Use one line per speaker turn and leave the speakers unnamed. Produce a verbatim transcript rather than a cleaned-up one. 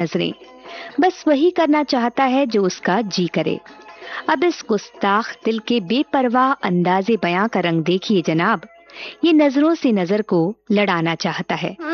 नजरें। बस वही करना चाहता है जो उसका जी करे। अब इस गुस्ताख दिल के बेपरवाह अंदाजे बयां का रंग देखिए जनाब। ये नजरों से नजर को लड़ाना चाहता है।